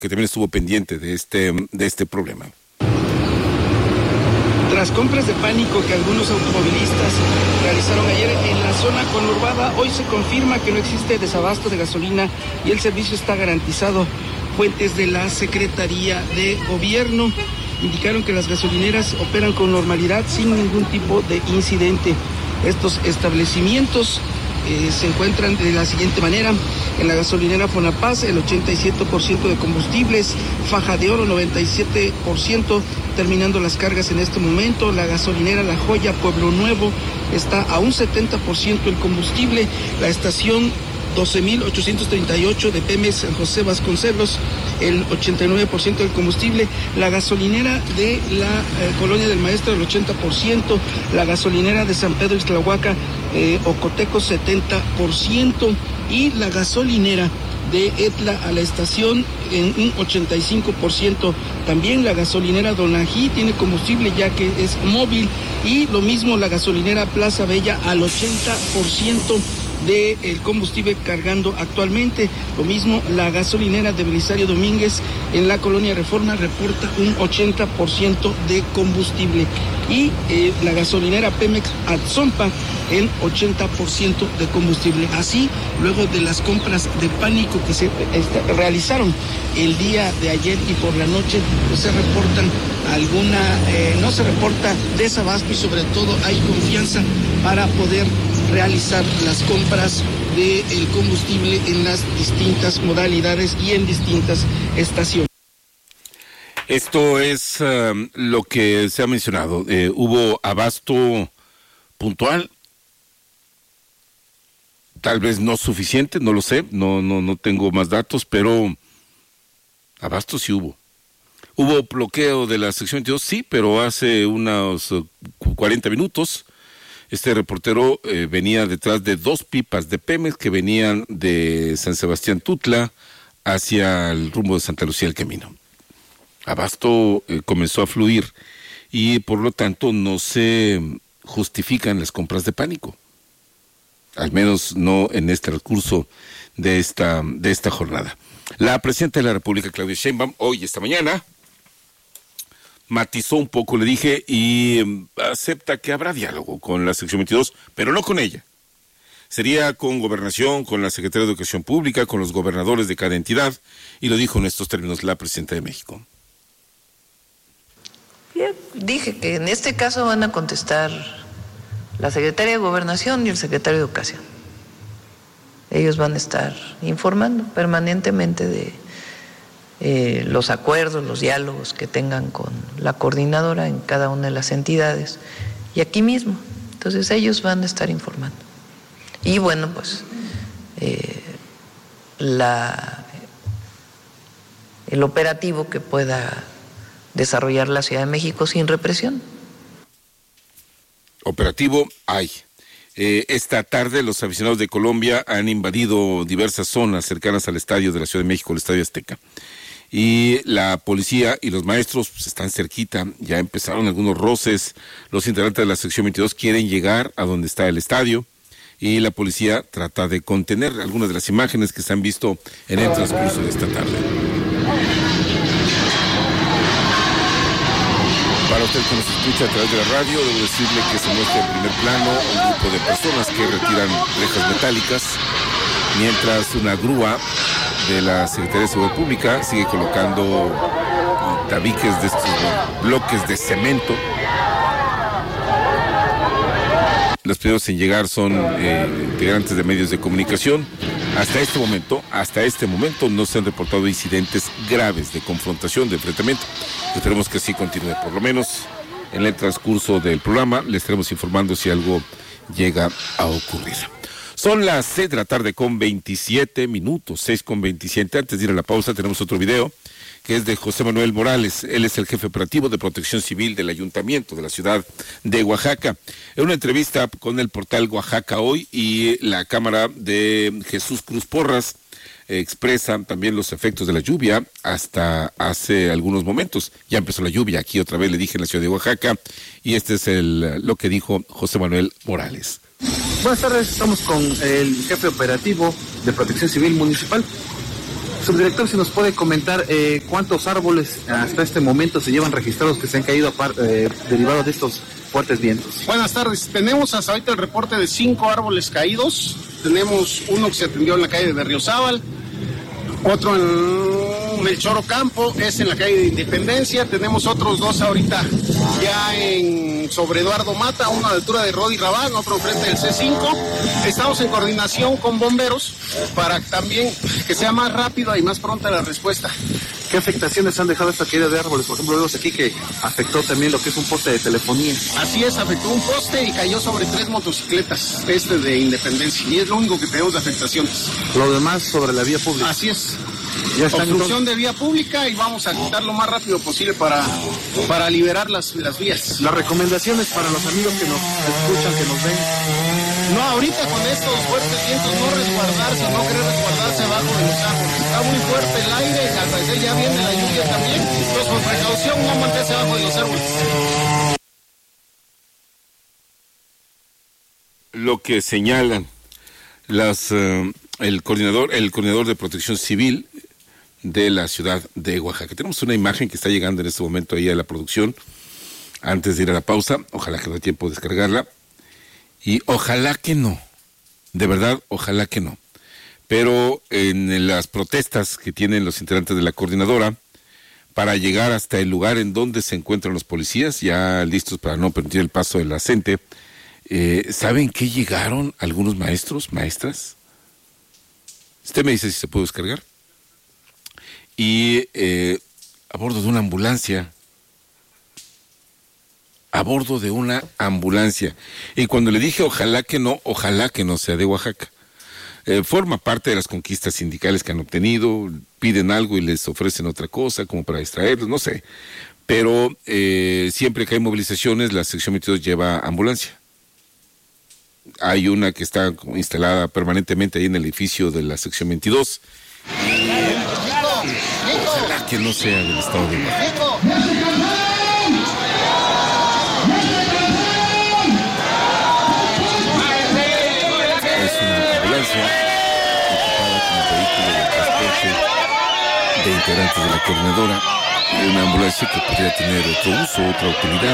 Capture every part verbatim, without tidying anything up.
que también estuvo pendiente de este, de este problema. Tras compras de pánico que algunos automovilistas realizaron ayer en la zona conurbada, hoy se confirma que no existe desabasto de gasolina y el servicio está garantizado. Fuentes de la Secretaría de Gobierno indicaron que las gasolineras operan con normalidad sin ningún tipo de incidente. Estos establecimientos eh, se encuentran de la siguiente manera: en la gasolinera Fonapaz, el ochenta y siete por ciento de combustibles, Faja de Oro, noventa y siete por ciento, terminando las cargas en este momento. La gasolinera La Joya, Pueblo Nuevo, está a un setenta por ciento el combustible. La estación doce mil ochocientos treinta y ocho de Pemex San José Vasconcelos, el ochenta y nueve por ciento del combustible. La gasolinera de la eh, Colonia del Maestro, el ochenta por ciento. La gasolinera de San Pedro Ixtlahuaca, eh, Ocoteco, setenta por ciento. Y la gasolinera de Etla a la estación en un ochenta y cinco por ciento. También la gasolinera Donají tiene combustible ya que es móvil, y lo mismo la gasolinera Plaza Bella al ochenta por ciento del combustible cargando actualmente. Lo mismo la gasolinera de Belisario Domínguez en la Colonia Reforma reporta un ochenta por ciento de combustible, y eh, la gasolinera Pemex Atzompa en ochenta por ciento de combustible. Así, luego de las compras de pánico que se este, realizaron el día de ayer y por la noche, pues se reportan alguna, eh, no se reporta desabasto, y sobre todo hay confianza para poder realizar las compras del combustible en las distintas modalidades y en distintas estaciones. Esto es uh, lo que se ha mencionado. Eh, hubo abasto puntual, tal vez no suficiente, no lo sé, no, no, no tengo más datos, pero abasto sí hubo. Hubo bloqueo de la sección veintidós, sí, pero hace unos uh, cuarenta minutos. Este reportero eh, venía detrás de dos pipas de Pemex que venían de San Sebastián Tutla hacia el rumbo de Santa Lucía del Camino. Abasto eh, comenzó a fluir y por lo tanto no se justifican las compras de pánico. Al menos no en este recurso de esta, de esta jornada. La presidenta de la República, Claudia Sheinbaum, hoy, esta mañana, matizó un poco, le dije, y um, acepta que habrá diálogo con la sección veintidós, pero no con ella. Sería con Gobernación, con la Secretaría de Educación Pública, con los gobernadores de cada entidad, y lo dijo en estos términos la presidenta de México. Bien, dije que en este caso van a contestar la Secretaría de Gobernación y el Secretario de Educación. Ellos van a estar informando permanentemente de Eh, los acuerdos, los diálogos que tengan con la coordinadora en cada una de las entidades y aquí mismo. Entonces ellos van a estar informando. Y bueno, pues eh, la, el operativo que pueda desarrollar la Ciudad de México sin represión. Operativo hay. Eh, esta tarde los aficionados de Colombia han invadido diversas zonas cercanas al estadio de la Ciudad de México, el Estadio Azteca. Y la policía y los maestros pues, están cerquita, ya empezaron algunos roces. Los integrantes de la sección veintidós quieren llegar a donde está el estadio y la policía trata de contener algunas de las imágenes que se han visto en el transcurso de esta tarde. Para usted que nos escucha a través de la radio, debo decirle que se muestra en primer plano un grupo de personas que retiran rejas metálicas, mientras una grúa de la Secretaría de Seguridad Pública sigue colocando tabiques de estos bloques de cemento. Los primeros en llegar son eh, integrantes de medios de comunicación. Hasta este momento, hasta este momento no se han reportado incidentes graves de confrontación, de enfrentamiento. Esperemos que así continúe. Por lo menos en el transcurso del programa les estaremos informando si algo llega a ocurrir. Son las seis de la tarde con veintisiete minutos, seis con veintisiete. Antes de ir a la pausa tenemos otro video que es de José Manuel Morales. Él es el jefe operativo de Protección Civil del Ayuntamiento de la ciudad de Oaxaca. En una entrevista con el portal Oaxaca Hoy y la cámara de Jesús Cruz Porras, eh, expresan también los efectos de la lluvia hasta hace algunos momentos. Ya empezó la lluvia aquí otra vez, le dije, en la ciudad de Oaxaca, y este es el lo que dijo José Manuel Morales. Buenas tardes, estamos con el jefe operativo de Protección Civil Municipal. Subdirector, si nos puede comentar eh, cuántos árboles hasta este momento se llevan registrados que se han caído eh, derivados de estos fuertes vientos. Buenas tardes, tenemos hasta ahorita el reporte de cinco árboles caídos. Tenemos uno que se atendió en la calle de Berriozábal, otro en Melchor Ocampo, es en la calle de Independencia. Tenemos otros dos ahorita ya en sobre Eduardo Mata, uno a la altura de Rodi Rabán, otro frente del C cinco. Estamos en coordinación con bomberos para también que sea más rápida y más pronta la respuesta. ¿Qué afectaciones han dejado esta caída de árboles? Por ejemplo, vemos aquí que afectó también lo que es un poste de telefonía. Así es, afectó un poste y cayó sobre tres motocicletas, este de Independencia, y es lo único que tenemos de afectaciones. Lo demás sobre la vía pública. Así es. Ya está Obstrucción de vía pública y vamos a quitar lo más rápido posible para, para liberar las, las vías. Las recomendaciones para los amigos que nos escuchan, que nos ven. No, ahorita con estos fuertes vientos, no resguardarse, no querer resguardarse abajo de los árboles. Está muy fuerte el aire, al parecer ya viene la lluvia también. Entonces, por precaución, no manténse abajo de los árboles. Lo que señalan las, uh, el coordinador, el coordinador de Protección Civil de la ciudad de Oaxaca. Tenemos una imagen que está llegando en este momento ahí a la producción, antes de ir a la pausa. Ojalá que no dé tiempo de descargarla. Y ojalá que no, de verdad, ojalá que no. Pero en las protestas que tienen los integrantes de la coordinadora para llegar hasta el lugar en donde se encuentran los policías, ya listos para no permitir el paso de la gente, eh, ¿saben qué llegaron algunos maestros, maestras? Usted me dice si se puede descargar. Y eh, a bordo de una ambulancia, a bordo de una ambulancia. Y cuando le dije ojalá que no, ojalá que no sea de Oaxaca. Eh, forma parte de las conquistas sindicales que han obtenido, piden algo y les ofrecen otra cosa como para distraerlos, no sé. Pero eh, siempre que hay movilizaciones, la sección veintidós lleva ambulancia. Hay una que está instalada permanentemente ahí en el edificio de la sección veintidós. Ojalá que no sea del estado de Oaxaca. Ocupada como vehículo de transporte de integrantes de la coordinadora, y una ambulancia que podría tener otro uso, otra utilidad.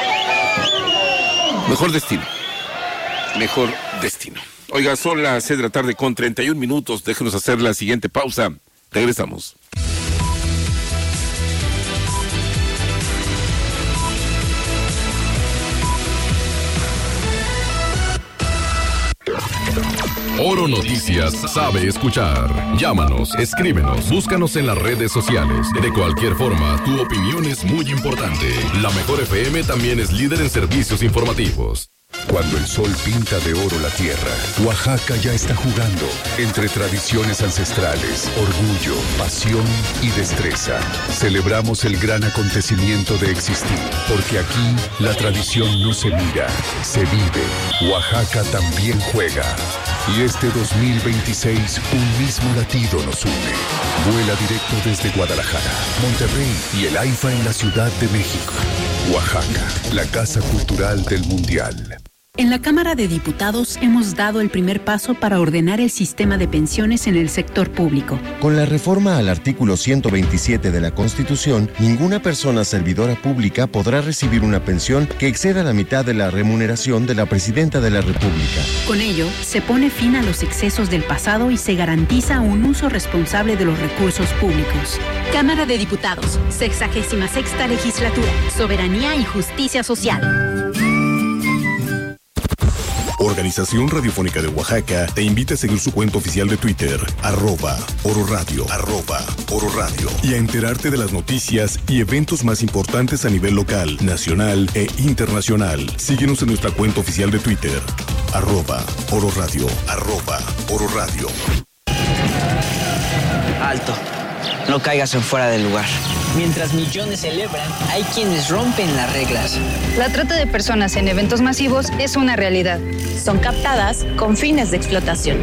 Mejor destino, mejor destino. Oiga, son las seis de la tarde con treinta y un minutos, déjenos hacer la siguiente pausa, regresamos. Oro Noticias sabe escuchar. Llámanos, escríbenos, búscanos en las redes sociales. De cualquier forma, tu opinión es muy importante. La Mejor F M también es líder en servicios informativos. Cuando el sol pinta de oro la tierra, Oaxaca ya está jugando entre tradiciones ancestrales, orgullo, pasión y destreza. Celebramos el gran acontecimiento de existir, porque aquí la tradición no se mira, se vive. Oaxaca también juega. Y este dos mil veintiséis, un mismo latido nos une. Vuela directo desde Guadalajara, Monterrey y el AIFA en la Ciudad de México. Oaxaca, la casa cultural del Mundial. En la Cámara de Diputados hemos dado el primer paso para ordenar el sistema de pensiones en el sector público. Con la reforma al artículo ciento veintisiete de la Constitución, ninguna persona servidora pública podrá recibir una pensión que exceda la mitad de la remuneración de la Presidenta de la República. Con ello, se pone fin a los excesos del pasado y se garantiza un uso responsable de los recursos públicos. Cámara de Diputados, sexagésima sexta legislatura, soberanía y justicia social. Organización Radiofónica de Oaxaca te invita a seguir su cuenta oficial de Twitter, arroba Oro Radio, arroba Oro Radio, y a enterarte de las noticias y eventos más importantes a nivel local, nacional e internacional. Síguenos en nuestra cuenta oficial de Twitter, arroba Oro Radio, arroba Oro Radio. Alto, no caigas en fuera del lugar. Mientras millones celebran, hay quienes rompen las reglas. La trata de personas en eventos masivos es una realidad. Son captadas con fines de explotación.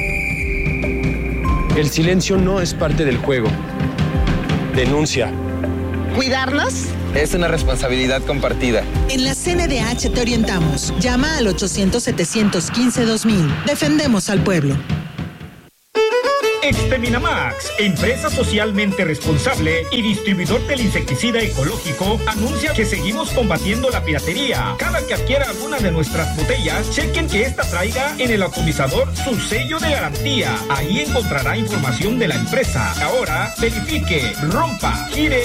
El silencio no es parte del juego. Denuncia. ¿Cuidarnos? Es una responsabilidad compartida. En la C N D H te orientamos. Llama al ochocientos, setecientos quince, dos mil. Defendemos al pueblo. Exterminamax, empresa socialmente responsable y distribuidor del insecticida ecológico, anuncia que seguimos combatiendo la piratería. Cada que adquiera alguna de nuestras botellas, chequen que esta traiga en el atomizador su sello de garantía. Ahí encontrará información de la empresa. Ahora, verifique, rompa, gire